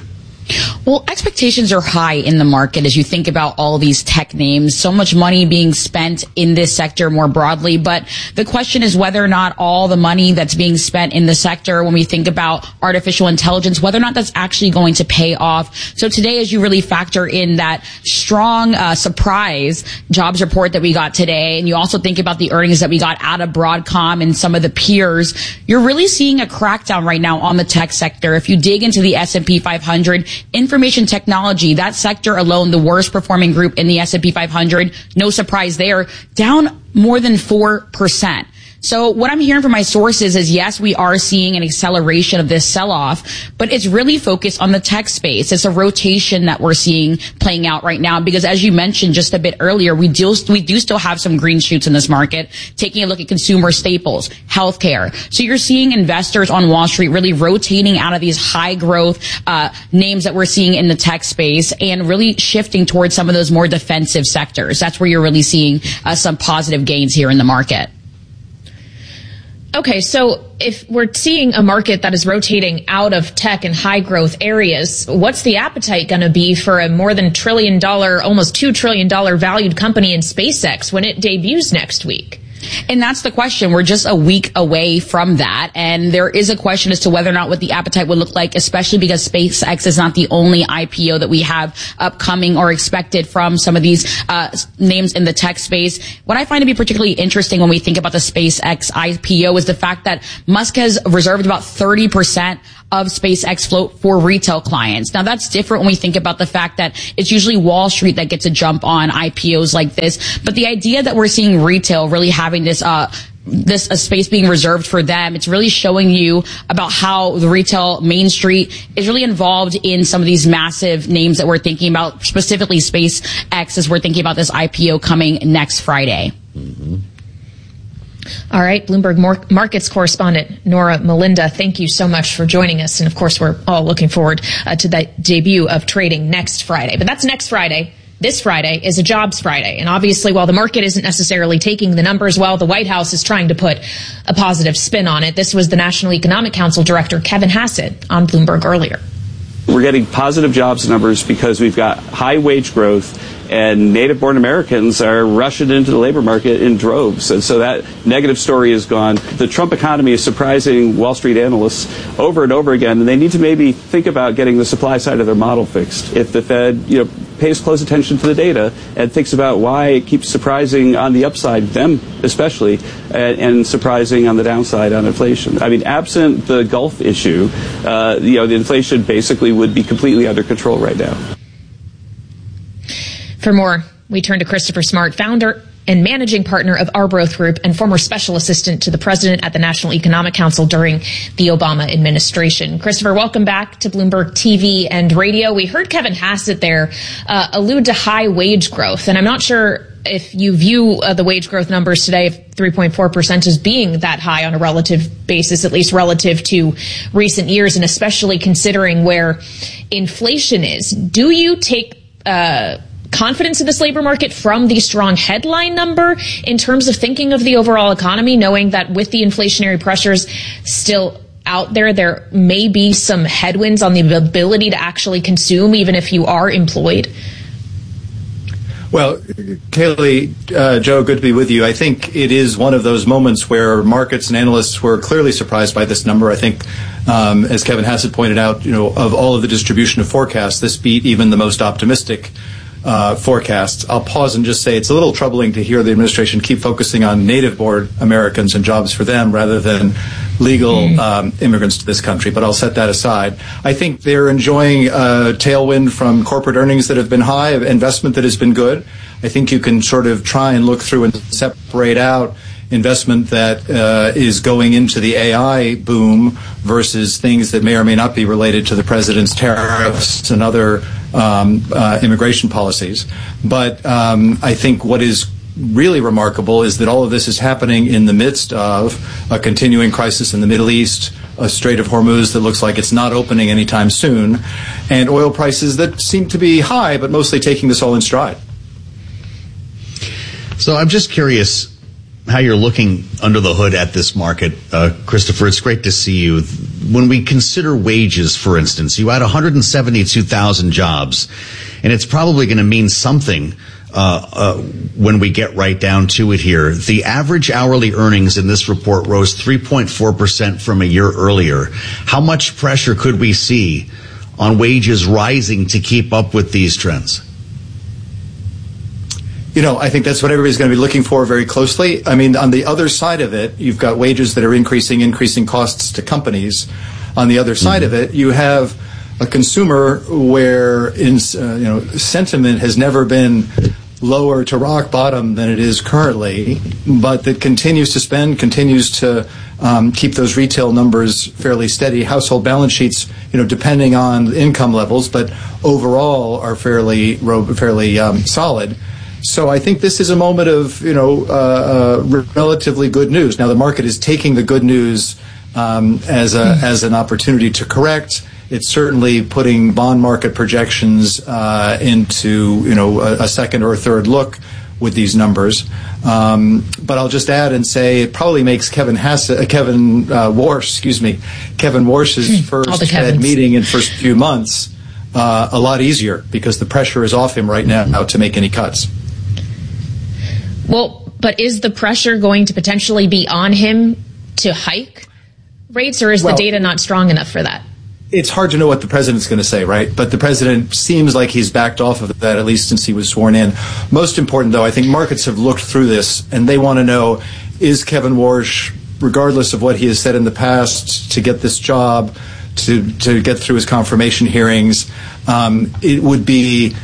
Well, expectations are high in the market as you think about all these tech names. So much money being spent in this sector more broadly. But the question is whether or not all the money that's being spent in the sector, when we think about artificial intelligence, whether or not that's actually going to pay off. So today, as you really factor in that strong surprise jobs report that we got today, and you also think about the earnings that we got out of Broadcom and some of the peers, you're really seeing a crackdown right now on the tech sector. If you dig into the S&P 500, information technology, that sector alone, the worst performing group in the S&P 500, no surprise there, down more than 4%. So what I'm hearing from my sources is, yes, we are seeing an acceleration of this sell-off, but it's really focused on the tech space. It's a rotation that we're seeing playing out right now because, as you mentioned just a bit earlier, we do still have some green shoots in this market, taking a look at consumer staples, healthcare. So you're seeing investors on Wall Street really rotating out of these high growth names that we're seeing in the tech space and really shifting towards some of those more defensive sectors. That's where you're really seeing some positive gains here in the market. Okay, so if we're seeing a market that is rotating out of tech and high growth areas, what's the appetite going to be for a more than $1 trillion, almost $2 trillion valued company in SpaceX when it debuts next week? And that's the question. We're just a week away from that. And there is a question as to whether or not what the appetite would look like, especially because SpaceX is not the only IPO that we have upcoming or expected from some of these names in the tech space. What I find to be particularly interesting when we think about the SpaceX IPO is the fact that Musk has reserved about 30% of SpaceX float for retail clients. Now that's different when we think about the fact that it's usually Wall Street that gets a jump on IPOs like this. But the idea that we're seeing retail really having this space being reserved for them, it's really showing you about how the retail Main Street is really involved in some of these massive names that we're thinking about, specifically SpaceX, as we're thinking about this IPO coming next Friday. Mm-hmm. All right, Bloomberg Markets correspondent Nora Melinda, thank you so much for joining us. And of course, we're all looking forward to the debut of trading next Friday. But that's next Friday. This Friday is a jobs Friday. And obviously, while the market isn't necessarily taking the numbers well, the White House is trying to put a positive spin on it. This was the National Economic Council Director Kevin Hassett on Bloomberg earlier. We're getting positive jobs numbers because we've got high wage growth and native-born Americans are rushing into the labor market in droves. And so that negative story is gone. The Trump economy is surprising Wall Street analysts over and over again, and they need to maybe think about getting the supply side of their model fixed. If the Fed, pays close attention to the data and thinks about why it keeps surprising on the upside, them especially, and surprising on the downside on inflation. I mean, absent the Gulf issue, the inflation basically would be completely under control right now. For more, we turn to Christopher Smart, founder and managing partner of Arbroath Group and former special assistant to the president at the National Economic Council during the Obama administration. Christopher, welcome back to Bloomberg TV and radio. We heard Kevin Hassett there allude to high wage growth, and I'm not sure if you view the wage growth numbers today of 3.4% as being that high on a relative basis, at least relative to recent years, and especially considering where inflation is. Do you take confidence in this labor market from the strong headline number in terms of thinking of the overall economy, knowing that with the inflationary pressures still out there, there may be some headwinds on the ability to actually consume, even if you are employed? Well, Kaylee, Joe, good to be with you. I think it is one of those moments where markets and analysts were clearly surprised by this number. I think, as Kevin Hassett pointed out, of all of the distribution of forecasts, this beat even the most optimistic forecasts. I'll pause and just say it's a little troubling to hear the administration keep focusing on native-born Americans and jobs for them rather than legal immigrants to this country, but I'll set that aside. I think they're enjoying a tailwind from corporate earnings that have been high, investment that has been good. I think you can sort of try and look through and separate out investment that is going into the AI boom versus things that may or may not be related to the president's tariffs and other immigration policies. But I think what is really remarkable is that all of this is happening in the midst of a continuing crisis in the Middle East, a Strait of Hormuz that looks like it's not opening anytime soon, and oil prices that seem to be high, but mostly taking this all in stride. So I'm just curious how you're looking under the hood at this market. Christopher, it's great to see you. when we consider wages, for instance, you had 172,000 jobs, and it's probably going to mean something when we get right down to it here. The average hourly earnings in this report rose 3.4% from a year earlier. How much pressure could we see on wages rising to keep up with these trends? I think that's what everybody's going to be looking for very closely. I mean, on the other side of it, you've got wages that are increasing costs to companies. On the other side of it, you have a consumer where sentiment has never been lower to rock bottom than it is currently, but that continues to spend, continues to keep those retail numbers fairly steady. Household balance sheets, depending on income levels, but overall are fairly solid. So I think this is a moment of, relatively good news. Now the market is taking the good news as an opportunity to correct. It's certainly putting bond market projections into a second or a third look with these numbers. But I'll just add and say it probably makes Kevin Warsh's first Fed meeting in first few months a lot easier, because the pressure is off him right now to make any cuts. Well, but is the pressure going to potentially be on him to hike rates, or is the data not strong enough for that? It's hard to know what the president's going to say, right? But the president seems like he's backed off of that, at least since he was sworn in. Most important, though, I think markets have looked through this, and they want to know, is Kevin Warsh, regardless of what he has said in the past, to get this job, to get through his confirmation hearings, it would be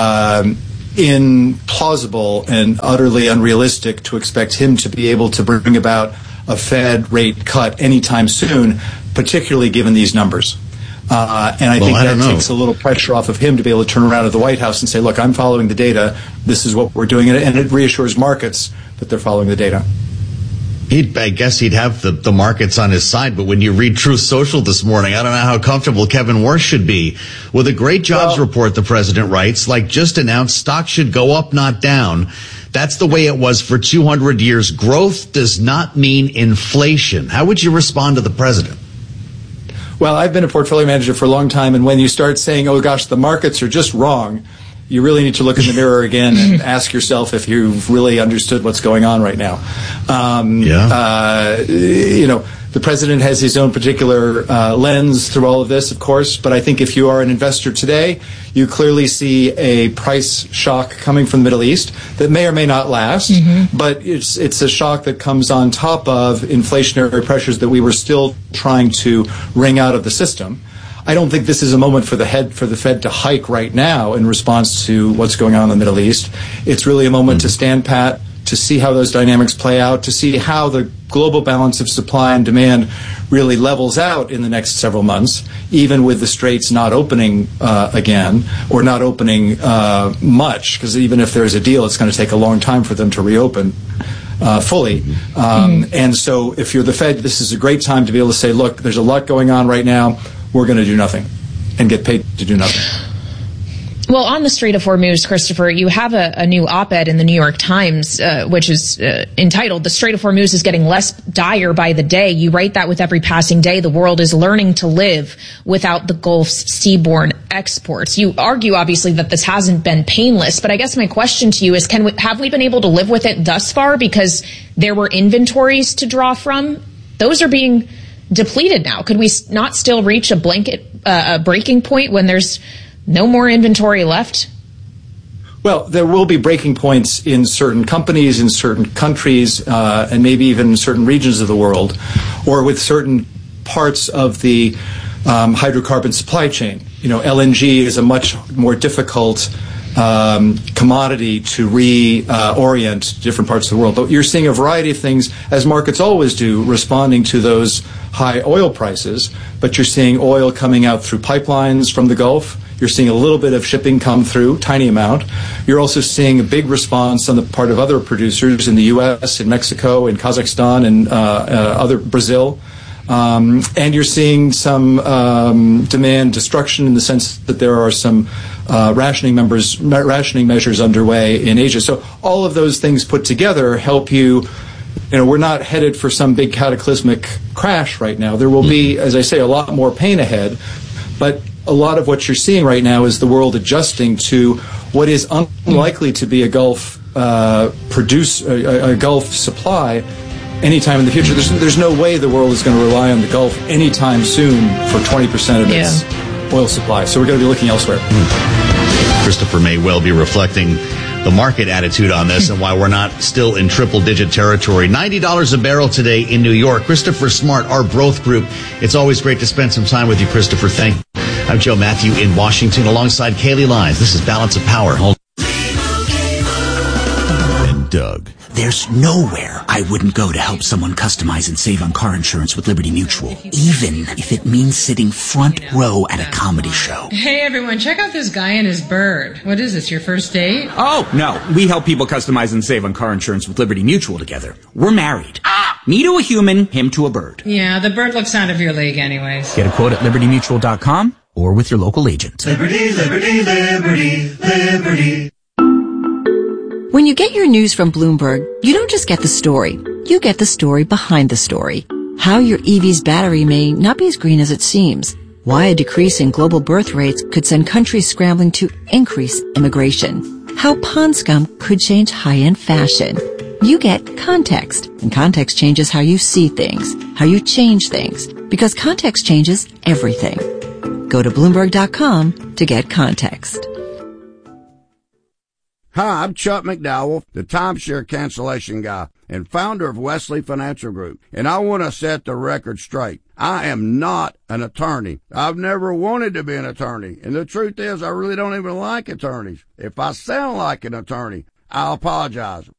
implausible and utterly unrealistic to expect him to be able to bring about a Fed rate cut anytime soon, particularly given these numbers. And I think that takes a little pressure off of him to be able to turn around to the White House and say, look, I'm following the data. This is what we're doing. And it reassures markets that they're following the data. I guess he'd have the markets on his side, but when you read Truth Social this morning, I don't know how comfortable Kevin Warsh should be. With a great jobs report, the president writes, like just announced, stocks should go up, not down. That's the way it was for 200 years. Growth does not mean inflation. How would you respond to the president? Well, I've been a portfolio manager for a long time, and when you start saying, oh gosh, the markets are just wrong, you really need to look in the mirror again and ask yourself if you've really understood what's going on right now. The president has his own particular lens through all of this, of course, but I think if you are an investor today, you clearly see a price shock coming from the Middle East that may or may not last, but it's a shock that comes on top of inflationary pressures that we were still trying to wring out of the system. I don't think this is a moment for the Fed to hike right now in response to what's going on in the Middle East. It's really a moment to stand pat, to see how those dynamics play out, to see how the global balance of supply and demand really levels out in the next several months, even with the straits not opening again, or not opening much, because even if there's a deal, it's going to take a long time for them to reopen fully. And so if you're the Fed, this is a great time to be able to say, look, there's a lot going on right now. We're going to do nothing and get paid to do nothing. Well, on the Strait of Hormuz, Christopher, you have a new op-ed in the New York Times, which is entitled, "The Strait of Hormuz is getting less dire by the day." You write that with every passing day, the world is learning to live without the Gulf's seaborne exports. You argue, obviously, that this hasn't been painless, but I guess my question to you is, have we been able to live with it thus far because there were inventories to draw from? Those are being depleted now. Could we not still reach a breaking point when there's no more inventory left? Well, there will be breaking points in certain companies, in certain countries, and maybe even in certain regions of the world, or with certain parts of the hydrocarbon supply chain. LNG is a much more difficult commodity to reorient different parts of the world. But you're seeing a variety of things, as markets always do, responding to those high oil prices. But you're seeing oil coming out through pipelines from the Gulf. You're seeing a little bit of shipping come through, tiny amount. You're also seeing a big response on the part of other producers in the U.S., in Mexico, in Kazakhstan, and other Brazil. And you're seeing some demand destruction in the sense that there are some rationing measures underway in Asia. So all of those things put together help you we're not headed for some big cataclysmic crash right now. There will be, as I say, a lot more pain ahead, but a lot of what you're seeing right now is the world adjusting to what is unlikely to be a Gulf a Gulf supply anytime in the future. There's no way the world is going to rely on the Gulf anytime soon for 20% of its oil supply. So we're going to be looking elsewhere. Christopher may well be reflecting the market attitude on this and why we're not still in triple-digit territory. $90 a barrel today in New York. Christopher Smart, our growth group. It's always great to spend some time with you, Christopher. Thank you. I'm Joe Matthew in Washington alongside Kaylee Lyons. This is Balance of Power. And Doug. There's nowhere I wouldn't go to help someone customize and save on car insurance with Liberty Mutual, even if it means sitting front row at a comedy show. Hey everyone, check out this guy and his bird. What is this, your first date? Oh, no. We help people customize and save on car insurance with Liberty Mutual together. We're married. Me to a human, him to a bird. Yeah, the bird looks out of your league anyways. Get a quote at libertymutual.com or with your local agent. Liberty, liberty, liberty, liberty. When you get your news from Bloomberg, you don't just get the story. You get the story behind the story. How your EV's battery may not be as green as it seems. Why a decrease in global birth rates could send countries scrambling to increase immigration. How pond scum could change high-end fashion. You get context, and context changes how you see things, how you change things, because context changes everything. Go to Bloomberg.com to get context. Hi, I'm Chuck McDowell, the timeshare cancellation guy and founder of Wesley Financial Group, and I want to set the record straight. I am not an attorney. I've never wanted to be an attorney, and the truth is I really don't even like attorneys. If I sound like an attorney, I'll apologize.